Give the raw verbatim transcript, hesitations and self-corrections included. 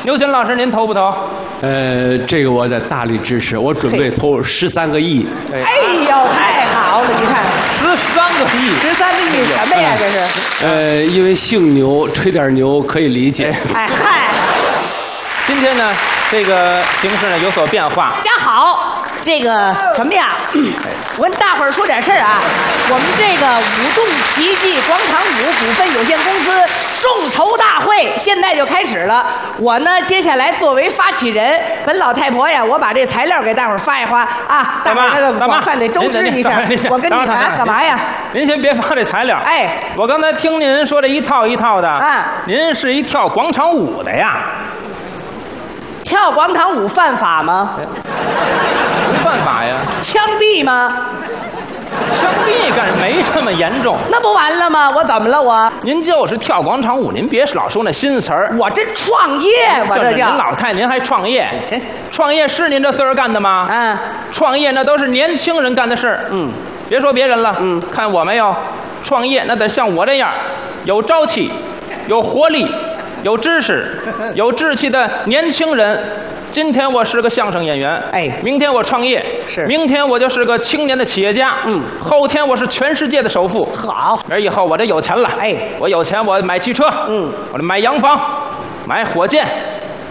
牛群老师，您投不投？ 呃，这个我得大力支持，我准备投十三个亿。 哎呦，太好了！你看， 十三个亿， 十三个亿什么呀？这是？ 呃，因为姓牛，吹点牛可以理解。 哎嗨， 今天呢，这个形势呢有所变化。 大家好，这个什么呀？我跟大伙儿说点事儿啊，我们这个舞动奇迹广场舞股份有限公司众筹大会现在就开始了。我呢，接下来作为发起人，本老太婆呀，我把这材料给大伙儿发一发啊，大伙儿那个广泛得周知一下。我跟你谈干嘛呀？ 您先别发这材料。 哎， 我刚才听您说这一套一套的啊， 您是一跳广场舞的呀？ 跳广场舞犯法吗？ 不犯法呀。 枪毙吗？ 枪毙干没这么严重。 那不完了吗？我怎么了我？ 您就是跳广场舞，您别老说那新词儿。 我这创业，我这叫。 您老太您还创业？创业是您这岁数干的吗？ 嗯， 创业那都是年轻人干的事儿。 嗯， 别说别人了。 嗯， 看我没有，创业那得像我这样，有朝气，有活力。有知识、有志气的年轻人，今天我是个相声演员， 哎， 明天我创业， 是， 明天我就是个青年的企业家， 嗯， 后天我是全世界的首富， 好， 而以后我这有钱了， 哎， 我有钱我买汽车， 嗯， 我买洋房，买火箭，